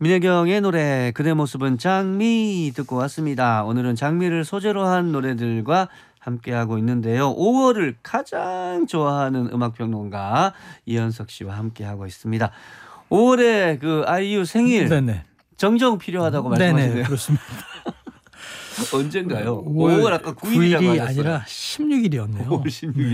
민혜경의 노래 그대 모습은 장미 듣고 왔습니다. 오늘은 장미를 소재로 한 노래들과 함께하고 있는데요. 5월을 가장 좋아하는 음악평론가 이현석 씨와 함께하고 있습니다. 5월에 그 아이유 생일 네네. 정정 필요하다고 말씀하시네요. 네네, 그렇습니다. 언젠가요? 5월 5월 아까 9일이라고 9일이 하셨어요. 아니라 16일이었네요. 5월 16일.